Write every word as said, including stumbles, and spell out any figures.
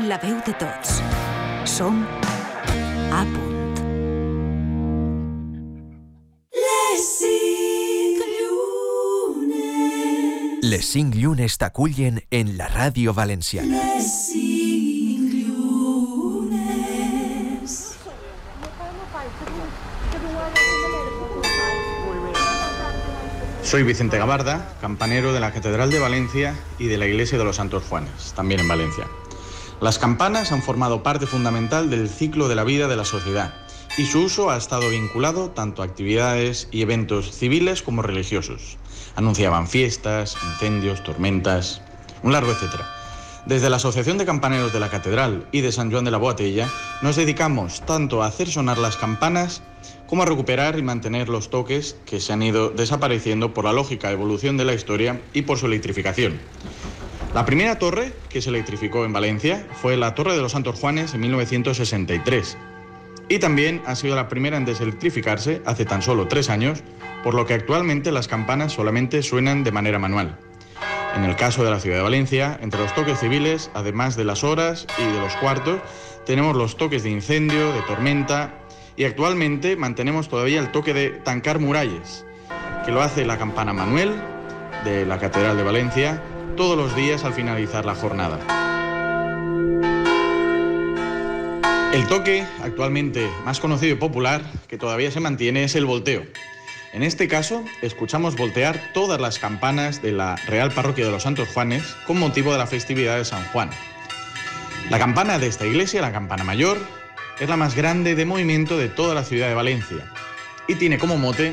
La veu de tots. Som a punt. Les cinc llunes. Les cinc llunes t'acullen en la ràdio valenciana. Les cinc llunes. Soy Vicente Gabarda, campanero de la Catedral de Valencia y de la Iglesia de los Santos Juanes, también en Valencia. Las campanas han formado parte fundamental del ciclo de la vida de la sociedad y su uso ha estado vinculado tanto a actividades y eventos civiles como religiosos. Anunciaban fiestas, incendios, tormentas, un largo etcétera. Desde la Asociación de Campaneros de la Catedral y de San Joan de la Boatella nos dedicamos tanto a hacer sonar las campanas como a recuperar y mantener los toques que se han ido desapareciendo por la lógica evolución de la historia y por su electrificación. La primera torre que se electrificó en Valencia fue la Torre de los Santos Juanes en mil novecientos sesenta y tres y también ha sido la primera en deselectrificarse hace tan solo tres años, por lo que actualmente las campanas solamente suenan de manera manual. En el caso de la ciudad de Valencia, entre los toques civiles, además de las horas y de los cuartos, tenemos los toques de incendio, de tormenta, y actualmente mantenemos todavía el toque de tancar muralles, que lo hace la campana Manuel de la Catedral de Valencia todos los días al finalizar la jornada. El toque actualmente más conocido y popular, que todavía se mantiene, es el volteo. En este caso, escuchamos voltear todas las campanas de la Real Parroquia de los Santos Juanes con motivo de la festividad de San Juan. La campana de esta iglesia, la campana mayor, es la más grande de movimiento de toda la ciudad de Valencia y tiene como mote